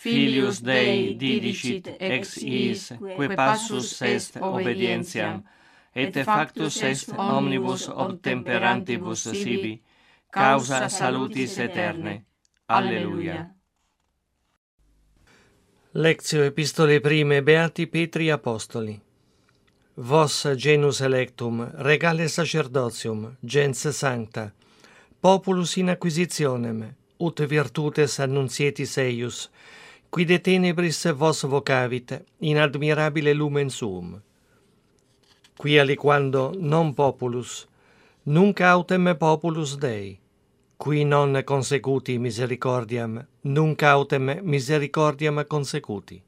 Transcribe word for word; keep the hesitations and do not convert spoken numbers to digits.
Filius Dei didicit ex iis, que passus est obedientiam, et factus est omnibus obtemperantibus sibi, causa salutis eterne. Alleluia. Lectio Epistolae Prime Beati Petri Apostoli. Vos genus electum, regale sacerdotium, gens sancta, populus in acquisitionem, ut virtutes annuncietis eius, qui de tenebris vos vocavit in admirabile lumen suum. Qui aliquando non populus, nunc autem populus Dei, qui non consecuti misericordiam, nunc autem misericordiam consecuti.